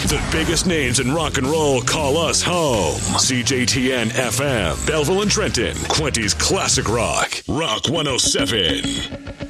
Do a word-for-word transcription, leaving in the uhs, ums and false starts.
The biggest names in rock and roll call us home. C J T N F M, Belleville and Trenton, Quinty's Classic Rock, Rock one oh seven.